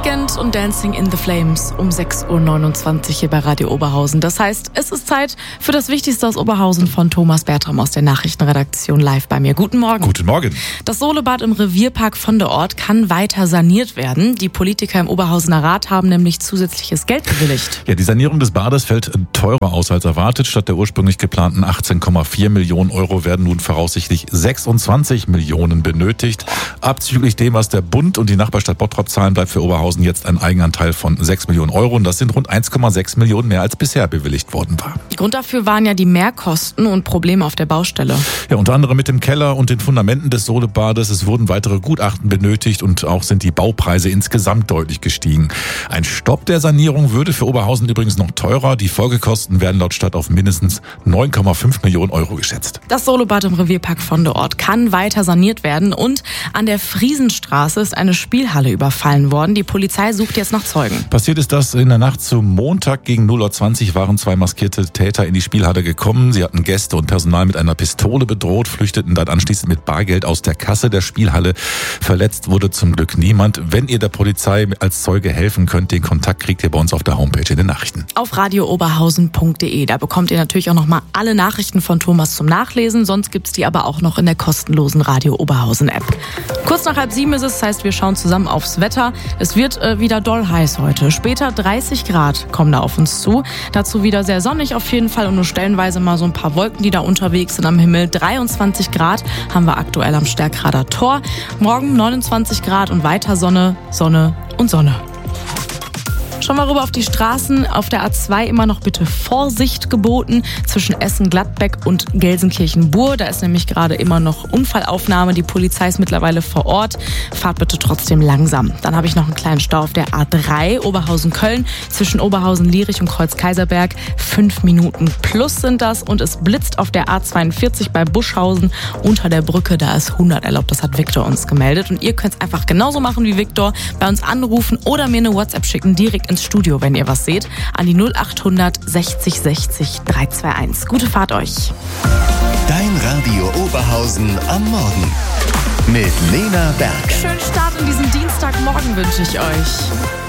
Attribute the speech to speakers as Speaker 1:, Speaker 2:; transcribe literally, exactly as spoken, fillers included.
Speaker 1: Weekend und Dancing in the Flames um sechs Uhr neunundzwanzig hier bei Radio Oberhausen. Das heißt, es ist Zeit für das Wichtigste aus Oberhausen von Thomas Bertram aus der Nachrichtenredaktion live bei mir. Guten Morgen.
Speaker 2: Guten Morgen.
Speaker 1: Das Solebad im Revierpark von der Ort kann weiter saniert werden. Die Politiker im Oberhausener Rat haben nämlich zusätzliches Geld bewilligt.
Speaker 2: Ja, die Sanierung des Bades fällt teurer aus als erwartet. Statt der ursprünglich geplanten achtzehn Komma vier Millionen Euro werden nun voraussichtlich sechsundzwanzig Millionen benötigt. Abzüglich dem, was der Bund und die Nachbarstadt Bottrop zahlen, bleibt für Oberhausen jetzt ein Eigenanteil von sechs Millionen Euro. Und das sind rund eins Komma sechs Millionen mehr, als bisher bewilligt worden war.
Speaker 1: Grund dafür waren ja die Mehrkosten und Probleme auf der Baustelle.
Speaker 2: Ja, unter anderem mit dem Keller und den Fundamenten des Solebades. Es wurden weitere Gutachten benötigt und auch sind die Baupreise insgesamt deutlich gestiegen. Ein Stopp der Sanierung würde für Oberhausen übrigens noch teurer. Die Folgekosten werden laut Stadt auf mindestens neun Komma fünf Millionen Euro geschätzt.
Speaker 1: Das Solebad im Revierpark von der Ort kann weiter saniert werden und an der Friesenstraße ist eine Spielhalle überfallen worden. Die Polizei sucht jetzt nach Zeugen.
Speaker 2: Passiert ist das in der Nacht zum Montag gegen null Uhr zwanzig waren zwei maskierte Täter in die Spielhalle gekommen. Sie hatten Gäste und Personal mit einer Pistole bedroht, flüchteten dann anschließend mit Bargeld aus der Kasse der Spielhalle. Verletzt wurde zum Glück niemand. Wenn ihr der Polizei als Zeuge helfen könnt, den Kontakt kriegt ihr bei uns auf der Homepage in den Nachrichten.
Speaker 1: Auf radio oberhausen punkt de. Da bekommt ihr natürlich auch nochmal alle Nachrichten von Thomas zum Nachlesen. Sonst gibt's die aber auch noch in der kostenlosen Radio Oberhausen App. Kurz nach halb sieben ist es, das heißt, wir schauen zusammen aufs Wetter. Es wird äh, wieder doll heiß heute. Später dreißig Grad kommen da auf uns zu. Dazu wieder sehr sonnig auf jeden Fall und nur stellenweise mal so ein paar Wolken, die da unterwegs sind am Himmel. dreiundzwanzig Grad haben wir aktuell am Stärkrader Tor. Morgen neunundzwanzig Grad und weiter Sonne, Sonne und Sonne. Schauen wir rüber auf die Straßen. Auf der A zwei immer noch bitte Vorsicht geboten zwischen Essen-Gladbeck und Gelsenkirchen-Bur. Da ist nämlich gerade immer noch Unfallaufnahme. Die Polizei ist mittlerweile vor Ort. Fahrt bitte trotzdem langsam. Dann habe ich noch einen kleinen Stau auf der A drei Oberhausen-Köln zwischen Oberhausen-Lierich und Kreuz-Kaiserberg. Fünf Minuten plus sind das und es blitzt auf der A zweiundvierzig bei Buschhausen unter der Brücke. Da ist hundert erlaubt. Das hat Viktor uns gemeldet. Und ihr könnt es einfach genauso machen wie Viktor. Bei uns anrufen oder mir eine WhatsApp schicken. Direkt ins Studio, wenn ihr was seht, an die null achthundert sechzig sechzig dreihunderteinundzwanzig. Gute Fahrt euch.
Speaker 3: Dein Radio Oberhausen am Morgen mit Lena Berg.
Speaker 1: Schönen Start in diesen Dienstagmorgen wünsche ich euch.